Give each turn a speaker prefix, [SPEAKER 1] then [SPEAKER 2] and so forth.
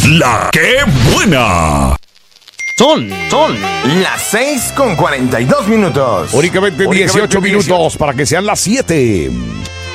[SPEAKER 1] La que buena.
[SPEAKER 2] Son
[SPEAKER 3] las 6:42 minutos.
[SPEAKER 1] Únicamente 18 minutos para que sean las 7.